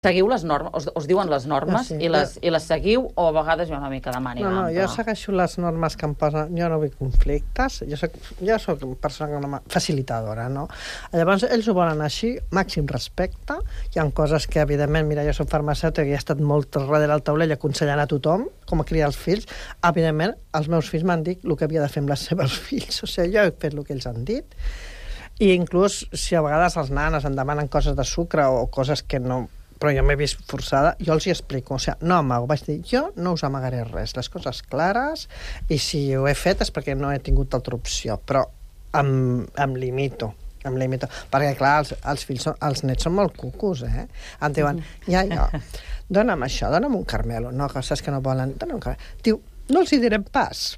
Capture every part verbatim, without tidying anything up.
Seguiu les normes, us, us diuen les normes Ah, sí. i, les, i les seguiu o a vegades hi ha una mica de màniga No, no, ampla? jo segueixo les normes que em posen... Jo no vull conflictes, jo soc, jo soc una persona facilitadora, no? Llavors, ells ho volen així, màxim respecte. Hi ha coses que, evidentment, mira, jo soc farmacèutica i he estat molt darrere el taulell aconsellant a tothom com a criar els fills. Evidentment, els meus fills m'han dit el que havia de fer amb les seves fills. O sigui, jo he fet el que ells han dit. I inclús, si a vegades els nanes em demanen coses de sucre o coses que no... però jo m'he vist forçada, jo els hi explico. O sigui, no amago, vaig dir, jo no us amagaré res, les coses clares, i si ho he fet és perquè no he tingut altra opció, però em, em limito, em limito. Perquè, clar, els, els fills, són, els nets són molt cucos, eh? Em diuen, ja, ja, dona'm això, dona'm un carmelo. No, que saps que no volen, dona'm un carmelo. Diu, no els hi direm pas.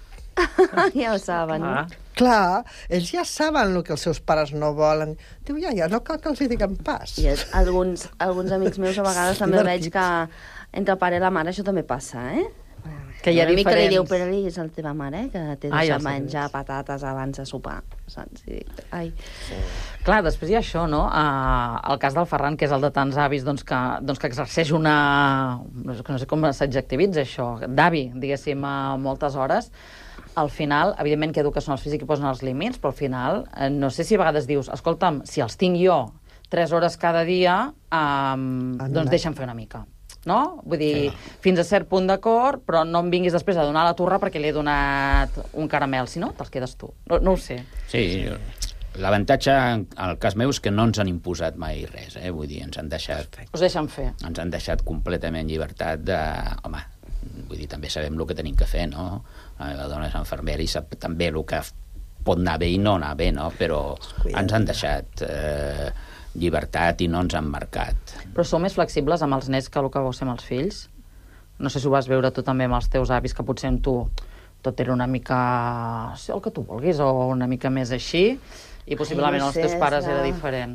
Ja ho saben. Ah. Clar, ells ja saben el que els seus pares no volen. Diu, ja, ja, no cal que els hi diguem pas. I alguns, alguns amics meus a vegades també veig Divertit. que entre el pare i la mare això també passa, eh? Que hi ha un amic que li diu, diferents- però li és la teva mare, eh? Que t'he Ah, ja deixat sé. menjar patates abans de sopar, saps? I, ai, Clar, després hi ha això, no? Uh, el cas del Ferran, que és el de tants avis, doncs que, doncs que exerceix una... No sé, no sé com s'adjectivitza això, d'avi, diguéssim, a moltes hores. Al final, evidentment que educa són els fills i que posen els límits, però al final, eh, no sé si a vegades dius, escolta'm, si els tinc jo tres hores cada dia, um, doncs deixa'm fer una mica. No? Vull dir, sí. Fins a cert punt d'acord, però no em vinguis després a donar la turra perquè li he donat un caramel. Si no, te'ls quedes tu. No, no ho sé. Sí, l'avantatge, en el cas meu, és que no ens han imposat mai res, eh? Vull dir, ens han deixat... Us deixen fer. Ens han deixat completament llibertat de... Home, vull dir, també sabem el que tenim que fer, no? La meva dona és infermera i sap també el que pot anar bé i no anar bé, no? Però ens han deixat eh, llibertat i no ens han marcat. Però sou més flexibles amb els nets que el que vau ser amb els fills? No sé si ho vas veure tu també amb els teus avis, que potser amb tu tot era una mica... Sí, el que tu vulguis, o una mica més així, i possiblement Ai, no els sé, teus pares és era que- diferent.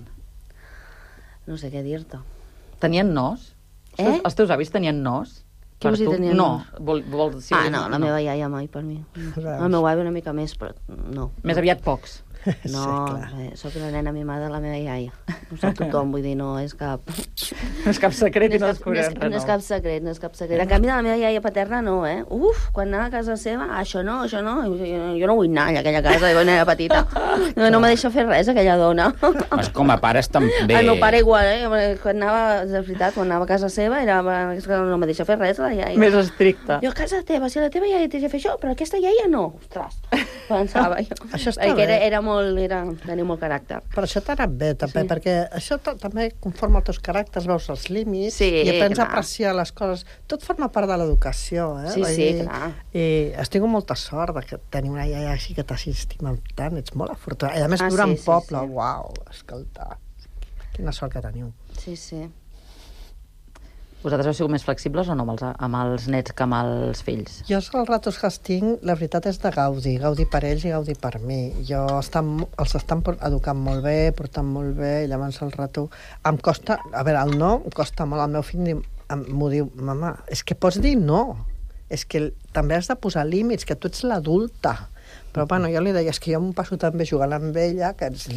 no sé què dir-te. Tenien nos? Els teus, Eh? els teus avis tenien nos? Què Per vols dir tu? tenien No, nos? vol, vol, si Ah, vols- no, la meva iaia mai per mi. Veus? El meu avi una mica més, però no. Més aviat pocs. No, Sí, eh, soc la nena mimada de la meva iaia. No soc tothom, vull dir, no és cap... No és cap secret i no és no, és, quaranta, no és cap secret, no és cap secret. En canvi, de la meva iaia paterna, no, eh? Uf, quan anava a casa seva, ah, això no, això no, jo, jo no vull anar a aquella casa, jo era petita. No, no me deixa fer res, aquella dona. Mas com a pares també... El meu pare igual, eh? Quan anava, de veritat, quan anava a casa seva, era, és que no me deixa fer res, la iaia. Més estricte. Jo a casa teva, si la teva iaia t'ha de fer això, però aquesta iaia no. Ostres, pensava jo. Això està Perquè era, bé. era molt, era, tenia molt caràcter. Però això t'ha anat bé, també, Sí. perquè això t- també conforma els teus caràcters, veus els límits Sí, i aprens a clar. apreciar les coses. Tot forma part de l'educació, eh? Sí, Vull sí, dir, clar. I has tingut molta sort de que tenir una iaia així que t'estima tant, ets molt afortunat. I a més Ah, viure sí, en sí, poble, sí. uau, escolta, quina sort que teniu. Sí, sí. Vosaltres heu sigut més flexibles o no amb els, amb els nets que amb els fills? Jo els ratos que els tinc, la veritat és de gaudi, gaudi per ells i gaudi per mi. Jo estan, els estan por- educant molt bé, portant molt bé, i llavors el rato... Em costa, a veure, el no em costa molt, el meu fill diu- em- m'ho diu, mama, és que pots dir no, és que també has de posar límits, que tu ets l'adulta. Però, bueno, jo li deia, és que jo m'ho passo també jugant amb ella, que ens,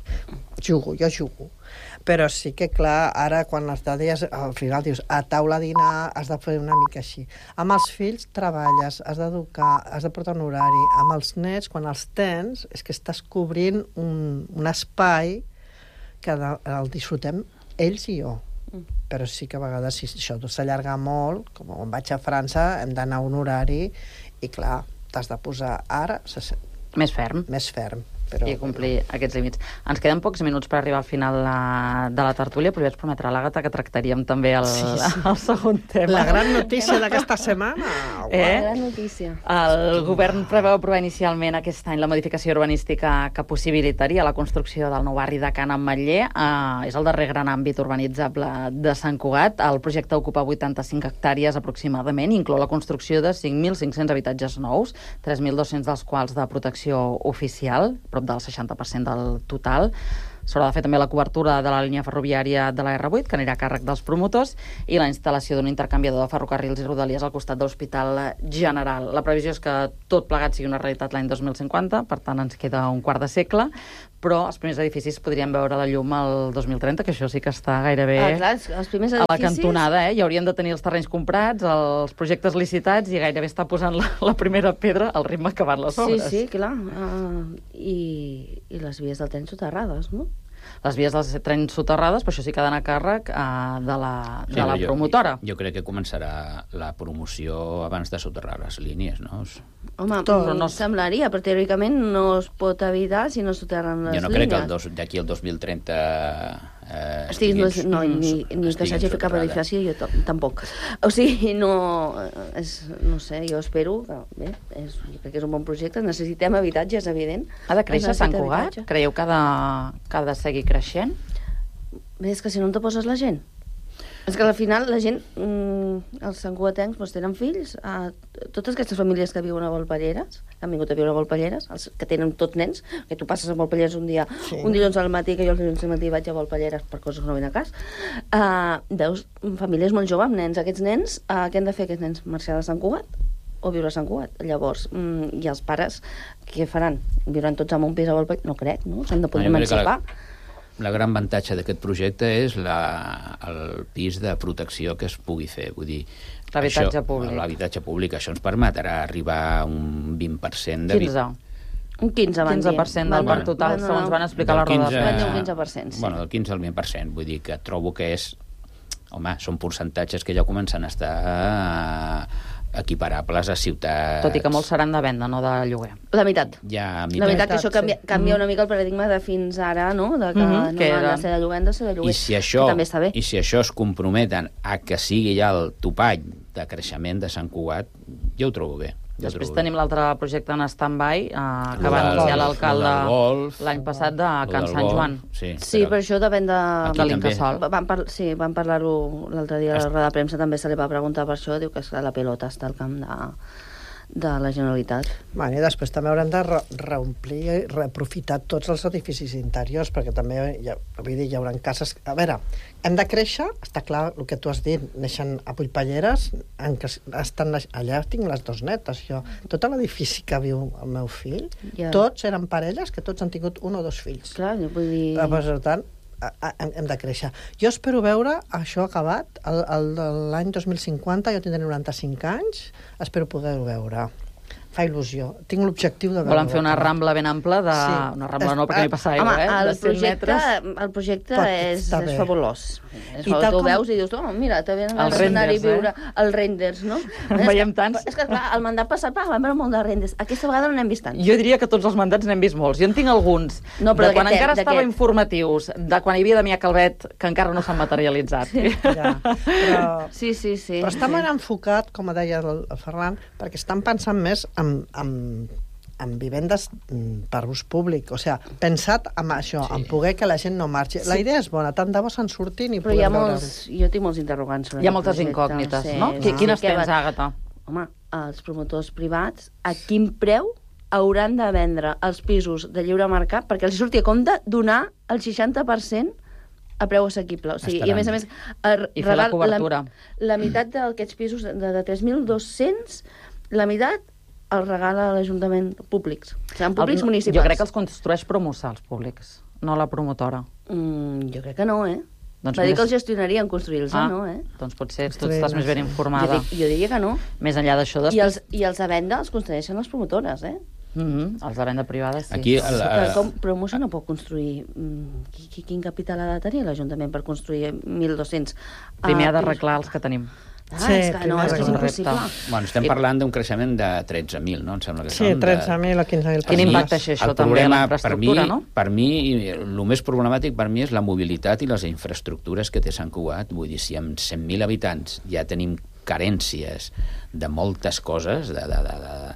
jugo, jo jugo. Però sí que, clar, ara, quan els dies, al final dius, a taula a dinar has de fer una mica així. Amb els fills treballes, has d'educar, has de portar un horari. Amb els nets, quan els tens, és que estàs cobrint un, un espai que de, el disfrutem ells i jo. Però sí que a vegades, si això s'allarga molt, com quan vaig a França, hem d'anar a un horari i, clar, t'has de posar ara se sent Més ferm. més ferm. Però, I complir aquests límits. Ens queden pocs minuts per arribar al final la, de la tertúlia, però ja vaig prometre a l'Àgata que tractaríem també el, Sí, sí. el segon tema. La gran notícia d'aquesta setmana. Uau. Eh? Gran notícia. El govern preveu aprovar inicialment aquest any la modificació urbanística que possibilitaria la construcció del nou barri de Can Ametller. Uh, és el darrer gran àmbit urbanitzable de Sant Cugat. El projecte ocupa vuitanta-cinc hectàrees aproximadament, inclou la construcció de cinc mil cinc-cents habitatges nous, tres mil dos-cents dels quals de protecció oficial, prop del seixanta per cent del total. S'haurà de fer també la cobertura de la línia ferroviària de la erre vuit, que anirà a càrrec dels promotors, i la instal·lació d'un intercanviador de ferrocarrils i rodalies al costat de l'Hospital General. La previsió és que tot plegat sigui una realitat l'any dos mil cinquanta, per tant ens queda un quart de segle, però els primers edificis podrien veure la llum al dos mil trenta, que això sí que està gairebé Ah, clar, els primers a la edificis... cantonada, eh? I haurien de tenir els terrenys comprats, els projectes licitats, i gairebé està posant la, la primera pedra al ritme que van les Sí, obres. sí, clar. Uh, i, I les vies del tren soterrades, no? Les vies dels trens soterrades, però això sí que ha d'anar a càrrec uh, de la, de Sí, la jo- promotora. Jo, jo crec que començarà la promoció abans de soterrar les línies, no? Home, Tot. però no semblaria, però teòricament no es pot evitar si no soterren les Jo no línies. crec que el dos- d'aquí al dos mil trenta eh, Estic, no, no, ni, ni que estiguin s'hagi fet cap soterrades. edificació, jo tam- tampoc. O sigui, no... És, no sé, jo espero que... Bé, és, jo crec que és un bon projecte. Necessitem habitatge, és evident. Ha de créixer Es Sant necessita Cugat? habitatge. Creieu que ha de, que ha de seguir creixent? Bé, és que si no te poses la gent. És que al final la gent, mm, els santcugatencs, doncs, tenen fills, eh, totes aquestes famílies que viuen a Volpelleres, que han vingut a viure a Volpelleres, els que tenen tots nens, que tu passes a Volpelleres un dia, Sí. un dilluns al matí, que jo el dilluns al matí vaig a Volpelleres per coses que no venen a cas, eh, veus famílies molt joves amb nens. Aquests nens, eh, què han de fer aquests nens? Marxar de Sant Cugat o viure a Sant Cugat? Llavors, mm, i els pares, què faran? Viuran tots en un pis a Volpelleres? No crec, no? S'han de poder Jo crec que la- emancipar. La gran avantatge d'aquest projecte és la, el pis de protecció que es pugui fer. Vull dir, L'habitatge això- públic. L'habitatge públic. Això ens permetrà arribar a un vint per cent de... quinze. Un quinze, van quinze dir. per cent Van- del parc total, van- segons van explicar a la del roda de quinze Van dir premsa. un quinze per cent, sí. Bueno, del quinze al vint per cent. Vull dir que trobo que és... Home, són percentatges que ja comencen a estar equiparables a ciutats... Tot i que molts seran de venda, no de lloguer. La meitat. Ja, a mi La veritat que Meitat, això canvia, sí. canvia una mica el paradigma de fins ara, no? De que Mhm, no que han era- de ser de lloguer, han de ser de lloguer. I si, això, Que també està bé. I si això es comprometen a que sigui ja el topall de creixement de Sant Cugat, jo ho trobo bé. Jo ho Després trobo tenim l'altre projecte en stand-by, eh, que Lo va del- anunciar lo l'alcalde del golf, l'any passat de lo Can del Sant golf, Joan. Sí, Sí, però això depèn de... Aquí de també. l'Incasòl. Van par... Sí, van parlar-ho l'altre dia a la roda de premsa, també se li va preguntar per això, diu que és que la pelota està al camp de, de la Generalitat. Bueno, i després també haurem de re reomplir i reaprofitar tots els edificis interiors, perquè també hi, ha, vull dir, hi haurà cases... A veure, hem de créixer, està clar el que tu has dit, neixen a Puigpalleres, en què estan, allà tinc les dos netes, jo. Tot l'edifici que viu el meu fill, Ja. tots eren parelles que tots han tingut un o dos fills. Clar, jo vull dir... Ah, Per tant, a- a- hem de créixer. Jo espero veure això acabat el, el, de l'any dos mil cinquanta, jo tindré noranta-cinc anys, espero poder-ho veure. Fa il·lusió. Tinc l'objectiu de veure-ho. Volen fer una rambla ben ampla de... Sí. Una rambla no, perquè no hi passa aigua, Home, eh? el De cent projecte, metres. el projecte Pot és, estar és bé. fabulós. És I fabulós. tal Tu com- veus i dius, oh, mira, te venen Els a anar-hi a renders, eh? viure els renders, no? En És veiem que- tants. És que, clar, el mandat passat va, vam veure molt de renders. Aquesta vegada no n'hem vist tants. Jo diria que tots els mandats n'hem vist molts. Jo en tinc alguns. No, però de quan d'aquest encara temps, estava d'aquest. informatius, de quan hi havia Damià Calvet, que encara no s'han materialitzat. Sí. Ja, però, Sí, sí, sí. però està sí. molt enfocat, com deia el, el Ferran, perquè estan pensant més en, en, en vivendes mm, per ús públic. O sigui, pensat en això, Sí. en poder que la gent no marxi. La idea és bona, tant de bo se'n surtin i Però hi ha podem veure... molts... Jo tinc molts interrogants sobre Hi ha aquest moltes projecte. incògnites, Sí, no? sí. Quines Sí que tens, va- Àgata? Home, els promotors privats, a quin preu hauran de vendre els pisos de lliure mercat perquè els surti a compte donar el seixanta per cent a preu assequible. O sigui, i a més a més... a- I fer la regal- cobertura. La, la meitat d'aquests pisos de, de tres mil dos-cents, la meitat el regala a l'Ajuntament públics. O sigui, en públics El- municipals. Jo crec que els construeix Promossar, els públics, no la promotora. Mm, jo crec que no, eh? Doncs Va dir mira, que els gestionarien construir-los, Ah, no, eh? doncs potser tu Ostres, estàs més ben no sé. Jo, informada. dic, jo diria que no. Més enllà d'això, I després... els, I els a venda els construeixen les promotores, eh? Mm -hmm, els de venda privada, sí. Aquí, Sí, el, que com Promosa no pot construir... mm, qui- qui- Quin capital ha de tenir l'Ajuntament per construir mil dos-cents? Primer ha Ah, d'arreglar els que tenim. Ah, Sí, és que no, primer és que és ha impossible. d'arreglar. bueno, estem I- parlant d'un creixement de tretze mil, no? Em sembla que Sí, són de- tretze mil o quinze mil Quin impacte té això el també a la problema, per mi, infraestructura, no? per mi, el més problemàtic per mi és la mobilitat i les infraestructures que té Sant Cugat. Vull dir, si amb cent mil habitants ja tenim carències de moltes coses, de, de, de, de,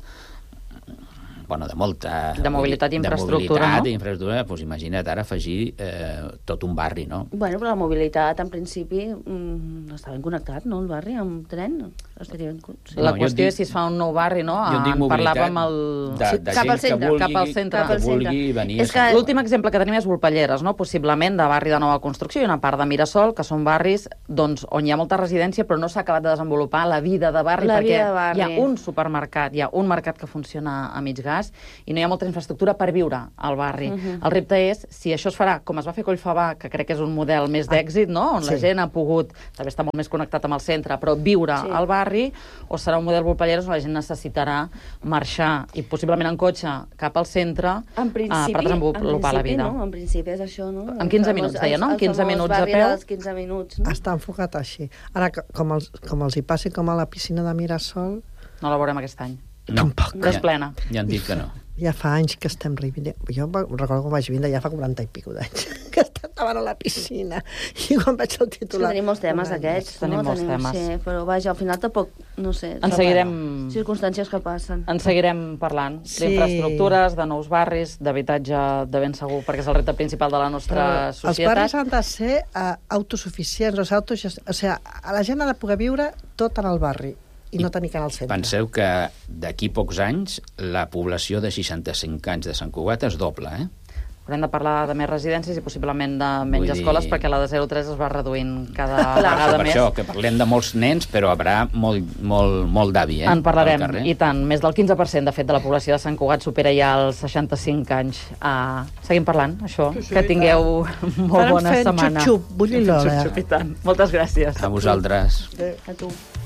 bueno, de molta... De mobilitat i de infraestructura, mobilitat no? i infraestructura, doncs imagina't ara afegir eh, tot un barri, no? Bueno, però la mobilitat, en principi, mm, està ben connectat, no, el barri, amb tren? estaria ben cool. Sí. La No, jo qüestió dic- és si es fa un nou barri, no? Jo en dic En mobilitat parlàvem el... de, Sí, de cap al gent que centre, vulgui, cap al centre. Cap que al centre. vulgui venir És a que Sant Cugat. L'últim exemple que tenim és Volpelleres, no? Possiblement de barri de nova construcció i una part de Mirasol, que són barris doncs, on hi ha molta residència però no s'ha acabat de desenvolupar la vida de barri La perquè vida de barri. hi ha un supermercat, hi ha un mercat que funciona a mig gas i no hi ha molta infraestructura per viure al barri. Uh -huh. El repte és si això es farà com es va fer a Collfabà, que crec que és un model més d'èxit, no? On sí. la gent ha pogut, també està molt més connectat amb el centre, però viure Sí. al barri, o serà un model Volpelleres on la gent necessitarà marxar i possiblement en cotxe cap al centre En eh, principi, per desenvolupar en la principi, vida. no? En principi és això, no? En quinze El famós- minuts, deia, no? En el quinze famós minuts a barri peu. dels quinze minuts, no? Està enfocat així. Ara, co- com els, com els hi passi com a la piscina de Mirasol, No la veurem aquest any. No, Tampoc. No és plena. Ja han dit que no. ja fa anys que estem reivindicant. Jo va- recordo que vaig vindre ja fa quaranta i pico d'anys, que estaven a la piscina. I quan vaig al És que titular... tenim molts temes un any. aquests, Tenim no? molts temes. Sí, però vaja, al final tampoc, no sé... En seguirem, Circumstàncies que passen. en seguirem parlant Sí. d'infraestructures, de nous barris, d'habitatge de ben segur, perquè és el repte principal de la nostra Però els societat. barris han de ser uh, autosuficients, o sigui, autogest... o sigui, la gent ha de poder viure tot en el barri i no tenir que anar al centre. Penseu que d'aquí pocs anys la població de seixanta-cinc anys de Sant Cugat es dobla, eh? Haurem de parlar de més residències i possiblement de menys Vull dir- escoles, perquè la de zero a tres es va reduint cada Clar. vegada per més. això, que parlem de molts nens, però haurà molt, molt, molt d'avi, eh? En parlarem, al carrer. i tant. Més del quinze per cent, de fet, de la població de Sant Cugat supera ja els seixanta-cinc anys. Uh, seguim parlant, això. Sí, sí, que tingueu molt Farem bona fent setmana. xup-xup, bulli l'hora. Xup-xup, i tant. Moltes gràcies. A vosaltres. A tu.